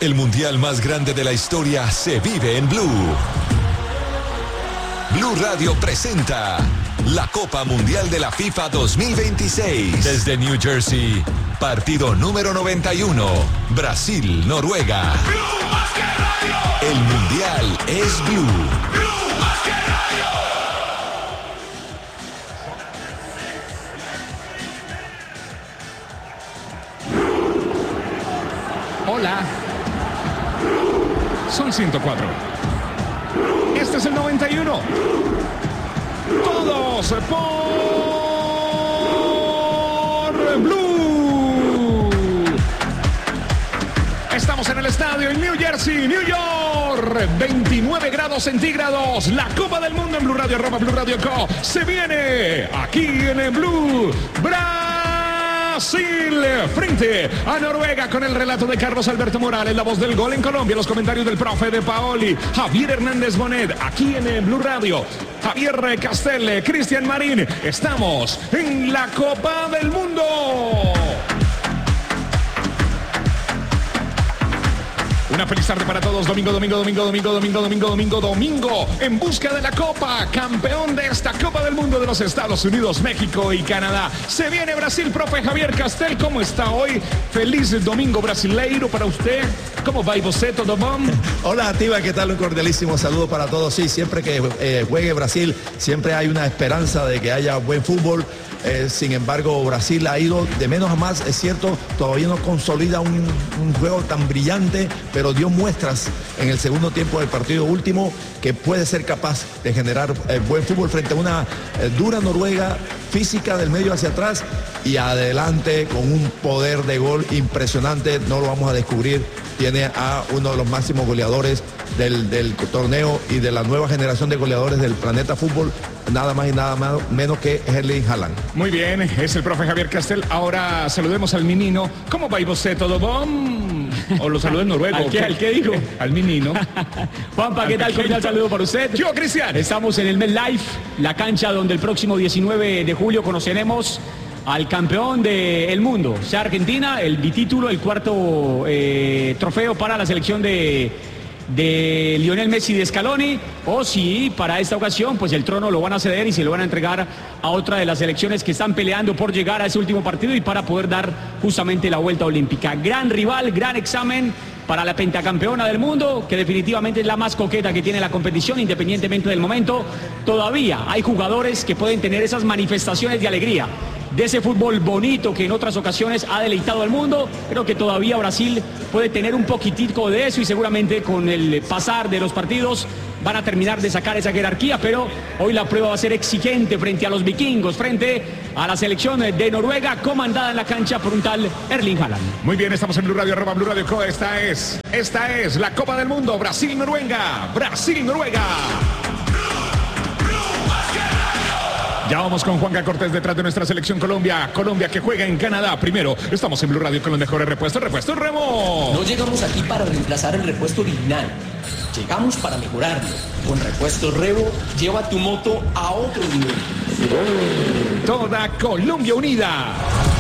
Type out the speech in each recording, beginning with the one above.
El mundial más grande de la historia se vive en Blue. Blue Radio presenta la Copa Mundial de la FIFA 2026. Desde New Jersey, partido número 91, Brasil-Noruega. El mundial es Blue. Hola. Son 104. Este es el 91. Todos por Blue. Estamos en el estadio en New Jersey, New York. 29 grados centígrados. La Copa del Mundo en Blue Radio, @Blue Radio Co. Se viene aquí en el Blue. Brasil frente a Noruega, con el relato de Carlos Alberto Morales, la voz del gol en Colombia, los comentarios del profe de Paoli, Javier Hernández Bonet, aquí en el Blue Radio, Javier Castel, Cristian Marín. Estamos en la Copa del Mundo. Una feliz tarde para todos. Domingo, en busca de la Copa. Campeón de esta Copa del Mundo de los Estados Unidos, México y Canadá. Se viene Brasil, profe Javier Castel. ¿Cómo está hoy? Feliz domingo brasileiro para usted. ¿Cómo va y você, todo bom? Hola, Tiva, ¿qué tal? Un cordialísimo saludo para todos. Sí, siempre que juegue Brasil, siempre hay una esperanza de que haya buen fútbol. Sin embargo, Brasil ha ido de menos a más, es cierto, todavía no consolida un juego tan brillante, pero dio muestras en el segundo tiempo del partido último que puede ser capaz de generar buen fútbol frente a una dura Noruega, física del medio hacia atrás y adelante con un poder de gol impresionante. No lo vamos a descubrir, tiene a uno de los máximos goleadores del torneo y de la nueva generación de goleadores del planeta fútbol, nada más y nada menos que Erling Haaland. Muy bien, es el profe Javier Castel. Ahora saludemos al menino. ¿Cómo va y você, todo bom? O lo saludo en noruego. ¿Al qué dijo? Al menino. Juanpa, ¿qué tal? Cordial saludo para usted. Yo, Cristian. Estamos en el MetLife, la cancha donde el próximo 19 de julio conoceremos al campeón del mundo, sea Argentina, el bitítulo, el cuarto trofeo para la selección de Lionel Messi de Scaloni, o si para esta ocasión pues el trono lo van a ceder y se lo van a entregar a otra de las selecciones que están peleando por llegar a ese último partido y para poder dar justamente la vuelta olímpica. Gran rival, gran examen para la pentacampeona del mundo, que definitivamente es la más coqueta que tiene la competición, independientemente del momento. Todavía hay jugadores que pueden tener esas manifestaciones de alegría, de ese fútbol bonito que en otras ocasiones ha deleitado al mundo. Creo que todavía Brasil puede tener un poquitico de eso y seguramente con el pasar de los partidos van a terminar de sacar esa jerarquía, pero hoy la prueba va a ser exigente frente a los vikingos, frente a la selección de Noruega, comandada en la cancha por un tal Erling Haaland. Muy bien, estamos en Blue Radio, @Blue Radio Co. Esta es la Copa del Mundo, Brasil-Noruega, Brasil-Noruega. Ya vamos con Juanca Cortés detrás de nuestra selección Colombia. Colombia que juega en Canadá. Primero, estamos en Blue Radio con los mejores repuestos. Repuesto Remo. No llegamos aquí para reemplazar el repuesto original. Llegamos para mejorarlo. Con Repuesto Revo, lleva tu moto a otro nivel. Toda Colombia unida.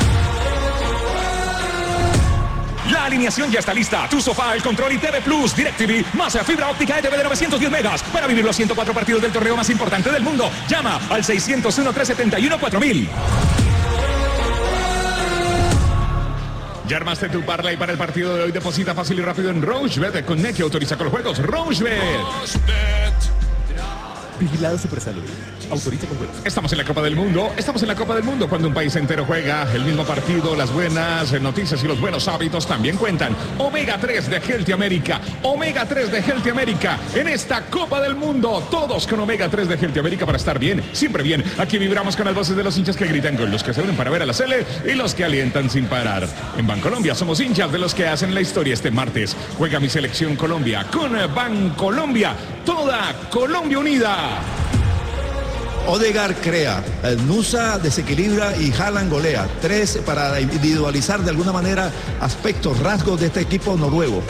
La alineación ya está lista. Tu sofá, el control y TV Plus, DirecTV, más fibra óptica ETV de 910 megas para vivir los 104 partidos del torneo más importante del mundo. Llama al 601-371-4000. Ya armaste tu parlay para el partido de hoy. Deposita fácil y rápido en RocheBet. Connect y autoriza con los juegos. RocheBet. Vigilado Supersalud. Autoriza con juegos. Estamos en la Copa del Mundo. Estamos en la Copa del Mundo cuando un país entero juega el mismo partido. Las buenas noticias y los buenos hábitos también cuentan. Omega 3 de Healthy America. Omega 3 de Healthy America. En esta Copa del Mundo. Todos con Omega 3 de Healthy America para estar bien. Siempre bien. Aquí vibramos con las voces de los hinchas que gritan, con los que se unen para ver a la Sele y los que alientan sin parar. En Bancolombia somos hinchas de los que hacen la historia. Este martes juega mi selección Colombia con Bancolombia. Toda Colombia unida. Odegaard crea, Nusa desequilibra y Haaland golea. 3 para individualizar de alguna manera aspectos, rasgos de este equipo noruego.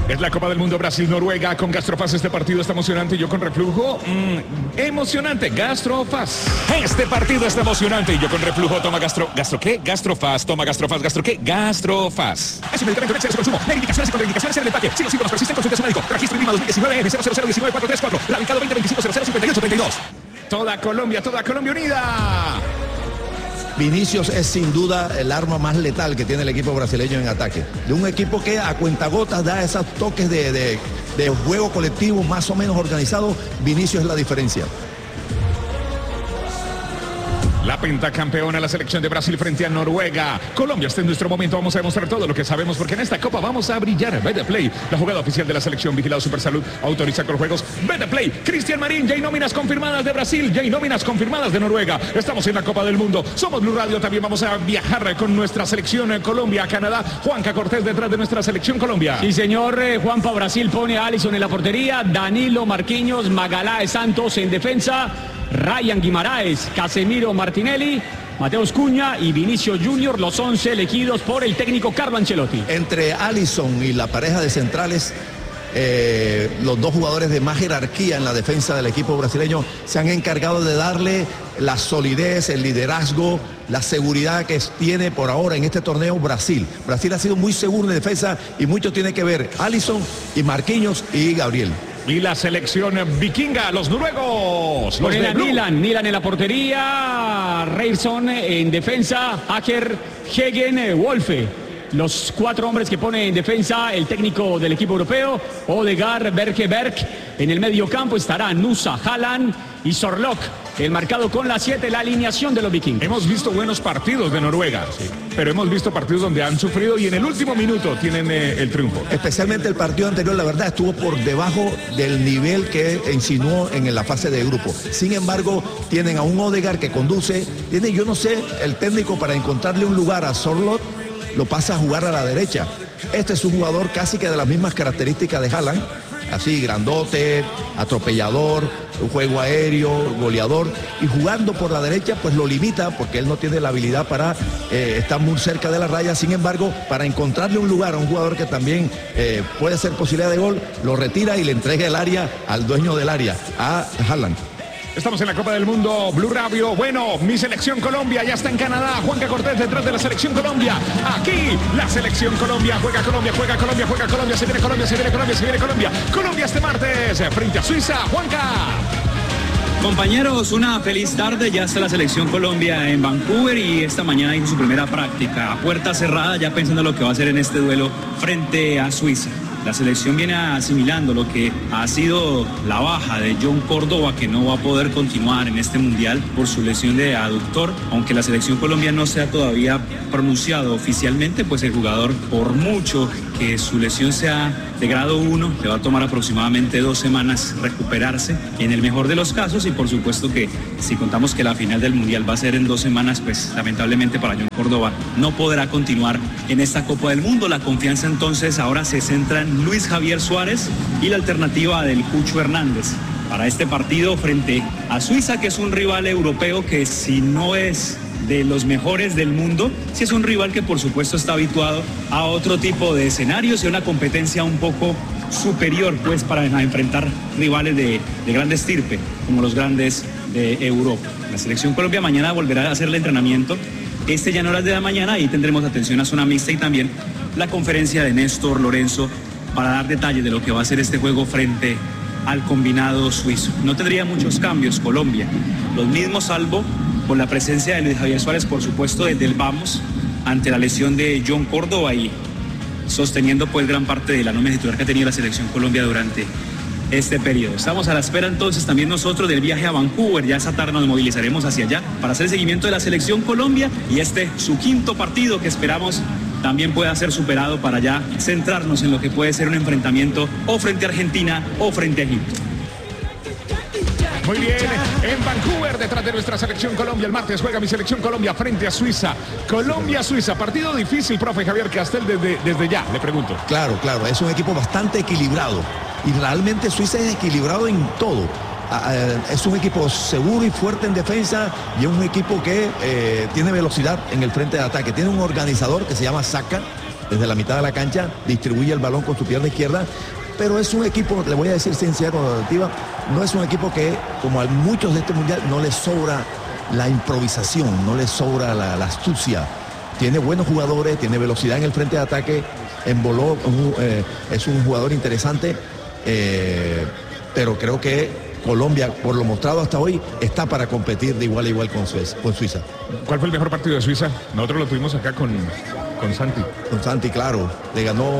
Es la Copa del Mundo Brasil-Noruega. Con Gastrofaz este partido está emocionante. Yo con reflujo, emocionante. Gastrofaz. Este partido está emocionante. Y yo con reflujo, toma ¿Gastro qué? Gastrofaz. Toma Gastrofaz. ¿Gastro qué? Gastrofaz. Es un medicamento de exceso de consumo. Indicaciones y contraindicaciones en el empaque. Si los síntomas persisten, consulte a su médico. Registro INVIMA 2019 N00019434. Radicado 2025-005832. Toda Colombia unida. Vinicius es sin duda el arma más letal que tiene el equipo brasileño en ataque. De un equipo que a cuentagotas da esos toques de juego colectivo más o menos organizado. Vinicius es la diferencia. La pentacampeona, la selección de Brasil frente a Noruega. Colombia está en nuestro momento. Vamos a demostrar todo lo que sabemos porque en esta Copa vamos a brillar. Betplay, la jugada oficial de la selección. Vigilado Supersalud, autoriza con los juegos. Betplay, Cristian Marín, ya hay nóminas confirmadas de Brasil, ya hay nóminas confirmadas de Noruega. Estamos en la Copa del Mundo. Somos Blue Radio. También vamos a viajar con nuestra selección en Colombia, Canadá. Juanca Cortés detrás de nuestra selección Colombia. Sí, señor. Juanpa, Brasil pone a Alisson en la portería. Danilo, Marquinhos, Magaláes Santos en defensa. Ryan Guimaraes, Casemiro, Martinelli, Mateus Cunha y Vinicius Junior, los 11 elegidos por el técnico Carlo Ancelotti. Entre Alisson y la pareja de centrales, los dos jugadores de más jerarquía en la defensa del equipo brasileño se han encargado de darle la solidez, el liderazgo, la seguridad que tiene por ahora en este torneo Brasil. Brasil ha sido muy seguro en defensa y mucho tiene que ver Alisson y Marquinhos y Gabriel. Y la selección vikinga, los noruegos. Ponen a Milan en la portería, Reirson en defensa, Aker, Hegen, Wolfe. Los 4 hombres que pone en defensa el técnico del equipo europeo, Odegaard, Berg. En el medio campo estará Nusa, Haaland y Sorlock. El marcado con la 7, la alineación de los vikingos. Hemos visto buenos partidos de Noruega, sí, pero hemos visto partidos donde han sufrido y en el último minuto tienen el triunfo. Especialmente el partido anterior, la verdad, estuvo por debajo del nivel que insinuó en la fase de grupo. Sin embargo, tienen a un Odegaard que conduce. Tiene, yo no sé, el técnico para encontrarle un lugar a Sorlock lo pasa a jugar a la derecha. Este es un jugador casi que de las mismas características de Haaland. Así, grandote, atropellador, un juego aéreo, goleador, y jugando por la derecha pues lo limita porque él no tiene la habilidad para estar muy cerca de la raya. Sin embargo, para encontrarle un lugar a un jugador que también puede ser posibilidad de gol, lo retira y le entrega el área al dueño del área, a Haaland. Estamos en la Copa del Mundo, Blue Radio. Bueno, mi selección Colombia ya está en Canadá. Juanca Cortés detrás de la selección Colombia. Aquí, la selección Colombia. Juega Colombia. Se viene Colombia. Colombia este martes frente a Suiza. Juanca. Compañeros, una feliz tarde. Ya está la selección Colombia en Vancouver y esta mañana hizo su primera práctica a puerta cerrada, ya pensando en lo que va a hacer en este duelo frente a Suiza. La selección viene asimilando lo que ha sido la baja de John Córdoba, que no va a poder continuar en este mundial por su lesión de aductor. Aunque la selección Colombia no se ha todavía pronunciado oficialmente, pues el jugador, por mucho que su lesión sea de grado 1, le va a tomar aproximadamente 2 semanas recuperarse en el mejor de los casos, y por supuesto que si contamos que la final del mundial va a ser en 2 semanas, pues lamentablemente para John Córdoba no podrá continuar en esta Copa del Mundo. La confianza entonces ahora se centra en Luis Javier Suárez y la alternativa del Cucho Hernández para este partido frente a Suiza, que es un rival europeo que, si no es de los mejores del mundo, sí es un rival que por supuesto está habituado a otro tipo de escenarios y a una competencia un poco superior, pues, para enfrentar rivales de gran estirpe como los grandes de Europa. La selección Colombia mañana volverá a hacer el entrenamiento, ya en horas de la mañana, y tendremos atención a zona mixta y también la conferencia de Néstor Lorenzo para dar detalles de lo que va a ser este juego frente al combinado suizo. No tendría muchos cambios Colombia, los mismos salvo por la presencia de Luis Javier Suárez, por supuesto, desde el vamos, ante la lesión de John Córdoba y sosteniendo pues gran parte de la nómina titular que ha tenido la selección Colombia durante este periodo. Estamos a la espera entonces también nosotros del viaje a Vancouver. Ya esa tarde nos movilizaremos hacia allá para hacer el seguimiento de la selección Colombia y su 5º partido, que esperamos también pueda ser superado para ya centrarnos en lo que puede ser un enfrentamiento o frente a Argentina o frente a Egipto. Muy bien, en Vancouver, detrás de nuestra selección Colombia, el martes juega mi selección Colombia frente a Suiza. Colombia-Suiza, partido difícil, profe Javier Castel, desde ya, le pregunto. Claro, es un equipo bastante equilibrado y realmente Suiza es equilibrado en todo. Es un equipo seguro y fuerte en defensa y es un equipo que tiene velocidad en el frente de ataque. Tiene un organizador que se llama Saka, desde la mitad de la cancha, distribuye el balón con su pierna izquierda, pero es un equipo, le voy a decir sincero, no es un equipo que, como a muchos de este mundial, no le sobra la improvisación, no le sobra la astucia. Tiene buenos jugadores, tiene velocidad en el frente de ataque, Embolo es un jugador interesante, pero creo que Colombia, por lo mostrado hasta hoy, está para competir de igual a igual con Suiza. ¿Cuál fue el mejor partido de Suiza? Nosotros lo tuvimos acá con Santi. Con Santi, claro. Le ganó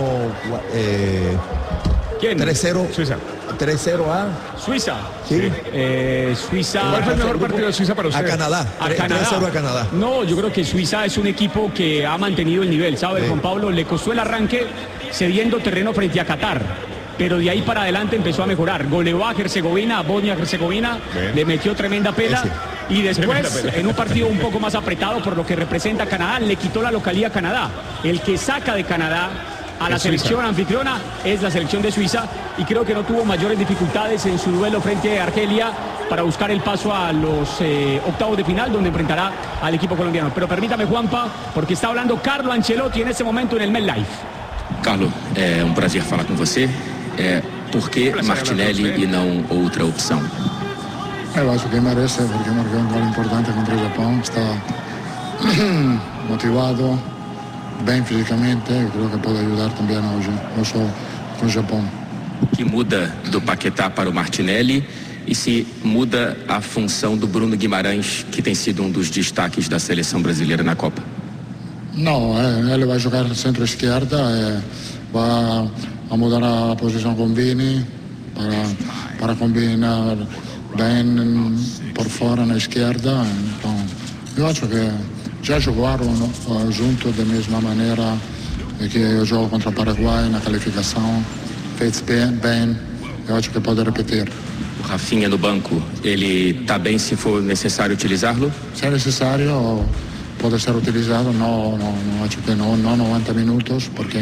¿Quién? 3-0. Suiza. 3-0 a Suiza. Sí. Suiza. ¿Cuál fue el mejor partido de Suiza para usted? A Canadá. A Canadá. 3-0 a Canadá. No, yo creo que Suiza es un equipo que ha mantenido el nivel, ¿sabe, Sí. Juan Pablo? Le costó el arranque cediendo terreno frente a Qatar, pero de ahí para adelante empezó a mejorar. Goleó a Herzegovina, a Bosnia-Herzegovina, Bien. le metió tremenda pela. Ese. Y después, Tremenda pela. en un partido un poco más apretado por lo que representa Canadá, le quitó la localía a Canadá. El que saca de Canadá a la Es selección Suiza. anfitriona es la selección de Suiza, y creo que no tuvo mayores dificultades en su duelo frente a Argelia para buscar el paso a los octavos de final, donde enfrentará al equipo colombiano. Pero permítame, Juanpa, porque está hablando Carlo Ancelotti en este momento en el MetLife. Carlo, é um prazer falar com você. Por que Martinelli e não outra opção? Eu acho que merece, porque marcou un gol importante contra el Japón, está motivado, bem fisicamente, e creo que pode ayudar também hoje, não só com o Japão. O que muda do Paquetá para o Martinelli e se muda a função do Bruno Guimarães, que tem sido um dos destaques da seleção brasileira na Copa? Não, ele vai jogar no centro-esquerda, vai a mudar a posição com Vini para combinar bem por fora na esquerda. Então, eu acho que já jogaram junto da mesma maneira que eu jogo contra o Paraguai na qualificação, fez bem, eu acho que pode repetir. O Rafinha no banco, ele está bem se for necessário utilizá-lo? Se é necessário, pode ser utilizado, não acho que não 90 minutos, porque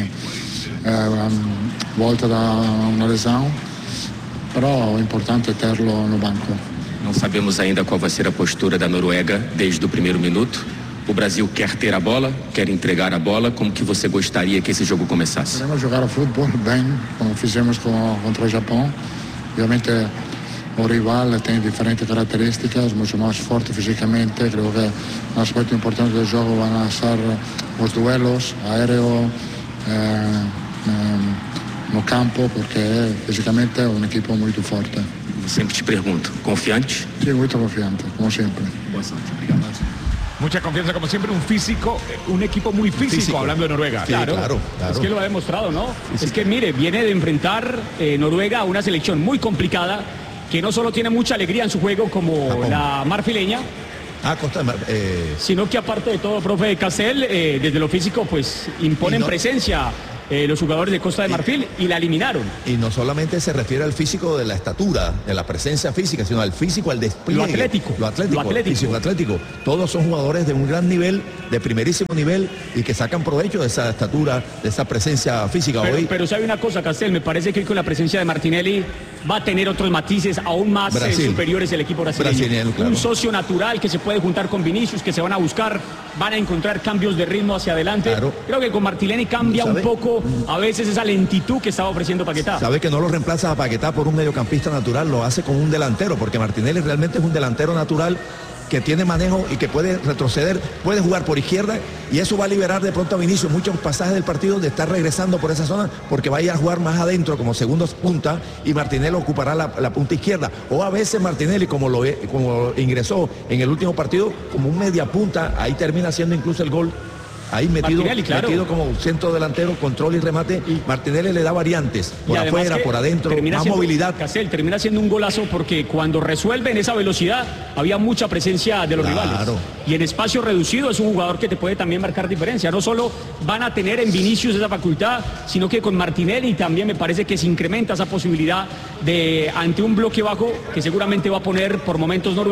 volta da uma lesão, però o importante é ter-lo no banco. Não sabemos ainda qual vai ser a postura da Noruega desde o primeiro minuto. O Brasil quer ter a bola, quer entregar a bola. Como que você gostaria que esse jogo começasse? Queremos jogar a futebol bem, como fizemos contra o Japão. Obviamente o rival tem diferentes características, muito mais forte fisicamente. Creo que um aspecto importante do jogo vão ser os duelos aéreo no campo, porque fisicamente é um equipo muito forte. Sempre te pergunto, confiante? Sim, muito confiante, como sempre. Boa sorte, obrigado. Mucha confianza, como siempre, un equipo muy físico. Hablando de Noruega. Sí, claro. Es que lo ha demostrado, ¿no? Es que, mire, viene de enfrentar Noruega a una selección muy complicada, que no solo tiene mucha alegría en su juego como Japón. la marfileña, sino que aparte de todo, profe Castel, desde lo físico, pues imponen presencia los jugadores de Costa de Marfil y la eliminaron. Y no solamente se refiere al físico de la estatura, de la presencia física, sino al físico, al despliegue. Lo atlético. El físico atlético. Todos son jugadores de un gran nivel, de primerísimo nivel, y que sacan provecho de esa estatura, de esa presencia física hoy. Pero sabe una cosa, Castel, me parece que hoy con la presencia de Martinelli va a tener otros matices aún más superiores el equipo brasileño. Claro. Un socio natural que se puede juntar con Vinicius, que se van a buscar, van a encontrar cambios de ritmo hacia adelante. Claro. Creo que con Martinelli cambia un poco a veces esa lentitud que estaba ofreciendo Paquetá. Sabe que no lo reemplaza a Paquetá por un mediocampista natural, lo hace con un delantero, porque Martinelli realmente es un delantero natural que tiene manejo y que puede retroceder, puede jugar por izquierda, y eso va a liberar de pronto a Vinicius muchos pasajes del partido de estar regresando por esa zona, porque va a ir a jugar más adentro como segundo punta, y Martinelli ocupará la punta izquierda. O a veces Martinelli, como ingresó en el último partido, como un media punta, ahí termina haciendo incluso el gol. Ahí metido como centro delantero, control y remate. Martinelli le da variantes, por afuera, por adentro, más movilidad. Castel termina siendo un golazo porque cuando resuelve en esa velocidad había mucha presencia de los rivales. Y en espacio reducido es un jugador que te puede también marcar diferencia. No solo van a tener en Vinicius esa facultad, sino que con Martinelli también me parece que se incrementa esa posibilidad de, ante un bloque bajo que seguramente va a poner por momentos Noruega,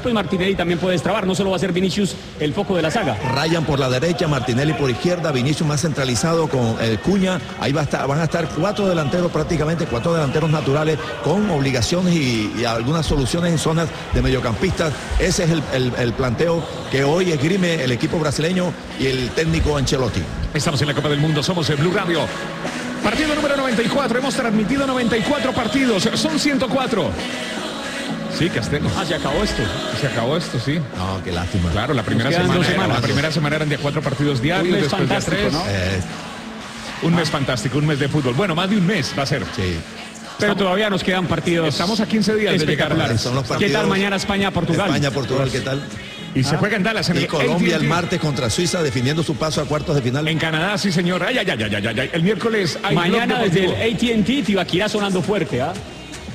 pues Martinelli también puede destrabar, no solo va a ser Vinicius el foco de la saga. Ryan por la derecha, Martinelli por izquierda, Vinicius más centralizado con Cuña. Ahí van a estar 4 delanteros prácticamente, 4 delanteros naturales con obligaciones y algunas soluciones en zonas de mediocampistas. Ese es el planteo que hoy esgrime el equipo brasileño y el técnico Ancelotti. Estamos en la Copa del Mundo, somos en Blue Radio. Partido número 94, hemos transmitido 94 partidos, son 104. Sí, Castelo. Se acabó esto. Se acabó esto, sí. No, qué lástima. Claro, la primera semana eran de 4 partidos diarios, después de 3. ¿no? Un mes fantástico, un mes de fútbol. Bueno, más de un mes va a ser. Sí. Pero todavía nos quedan partidos. Estamos a 15 días de llegar. Son los partidos. ¿Qué tal mañana España-Portugal? España-Portugal, ¿qué tal? Y se juega en Dallas, en Y el Colombia AT&T. el martes contra Suiza definiendo su paso a cuartos de final. En Canadá, sí señor. Ay. El miércoles hay Mañana blog desde deportivo. el AT&T Tibaquirá sonando fuerte, ¿ah?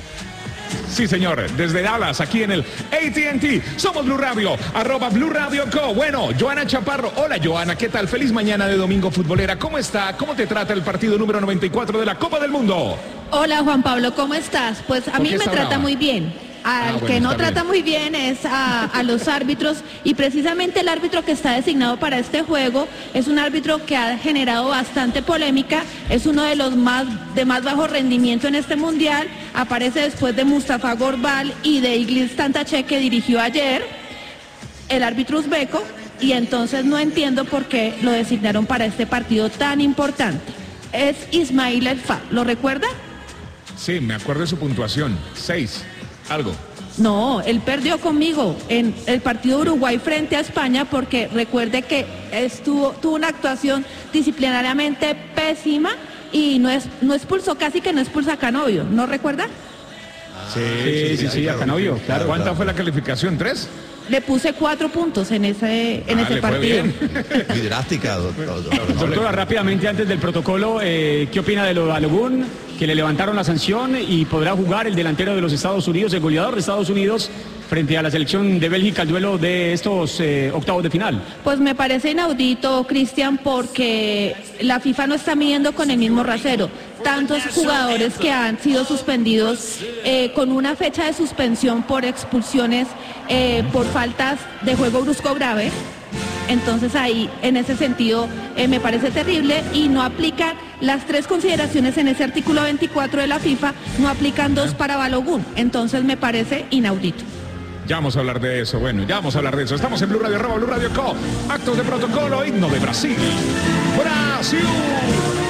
Sí, señor, desde Dallas, aquí en el AT&T. Somos Blue Radio, @Blue Radio Co. Bueno, Joana Chaparro. Hola, Joana, ¿qué tal? Feliz mañana de domingo futbolera. ¿Cómo está? ¿Cómo te trata el partido número 94 de la Copa del Mundo? Hola, Juan Pablo, ¿cómo estás? Pues a mí me trata muy bien. Al que no trata muy bien es a los árbitros, y precisamente el árbitro que está designado para este juego es un árbitro que ha generado bastante polémica, es uno de los más bajo rendimiento en este mundial, aparece después de Mustafa Gorbal y de Iglis Tantache, que dirigió ayer, el árbitro uzbeco, y entonces no entiendo por qué lo designaron para este partido tan importante. Es Ismail El Fa, ¿lo recuerda? Sí, me acuerdo de su puntuación, 6, algo. No, él perdió conmigo en el partido Uruguay frente a España, porque recuerde que tuvo una actuación disciplinariamente pésima y no expulsó, casi que no expulsa a Canovio, ¿no recuerda? Sí, a Canovio, claro. ¿Cuánta fue la calificación? ¿3? Le puse 4 puntos en ese le fue partido. bien. Muy drástica, doctor. Doctora, rápidamente antes del protocolo, ¿qué opina de lo de Balogun? Que le levantaron la sanción y podrá jugar el delantero de los Estados Unidos, el goleador de Estados Unidos, frente a la selección de Bélgica, el duelo de estos octavos de final. Pues me parece inaudito, Cristian, porque la FIFA no está midiendo con el mismo rasero. Tantos jugadores que han sido suspendidos con una fecha de suspensión por expulsiones, por faltas de juego brusco grave. Entonces ahí, en ese sentido, me parece terrible, y no aplican las 3 consideraciones en ese artículo 24 de la FIFA, no aplican 2 para Balogun. Entonces me parece inaudito. Ya vamos a hablar de eso, Estamos en Blue Radio, @Blue Radio Co. Actos de protocolo, himno de Brasil. ¡Brasil!